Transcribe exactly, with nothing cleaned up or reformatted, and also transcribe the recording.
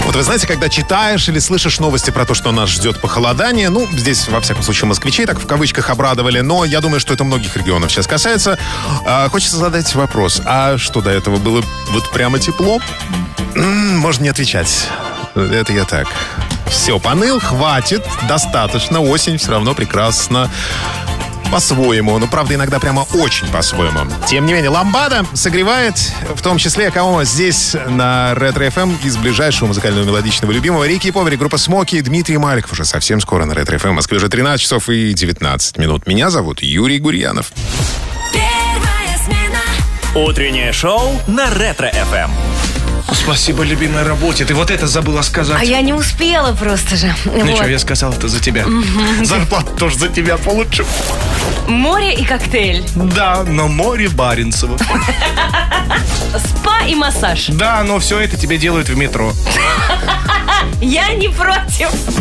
Вот вы знаете, когда читаешь или слышишь новости про то, что нас ждет похолодание, ну, здесь, во всяком случае, москвичей так в кавычках обрадовали, но я думаю, что это многих регионов сейчас касается. А, хочется задать вопрос, а что до этого было вот прямо тепло? М-м, можно не отвечать. Это я так. Все, поныл, хватит, достаточно, осень все равно прекрасна. По-своему, но, правда, иногда прямо очень по-своему. Тем не менее, ламбада согревает, в том числе, кого здесь на Ретро-эф эм из ближайшего музыкального мелодичного любимого Рики Повери, группа Смоки, Дмитрий Маликов. Уже совсем скоро на Ретро-эф эм. В Москве уже тринадцать часов и девятнадцать минут. Меня зовут Юрий Гурьянов. Первая смена. Утреннее шоу на Ретро-эф эм. Спасибо любимой работе. Ты вот это забыла сказать. А я не успела просто же. Ну Вот. что, я сказал это за тебя. Зарплату тоже за тебя получу. Море и коктейль. Да, но море Баренцево. Спа и массаж. Да, но все это тебе делают в метро. Я не против.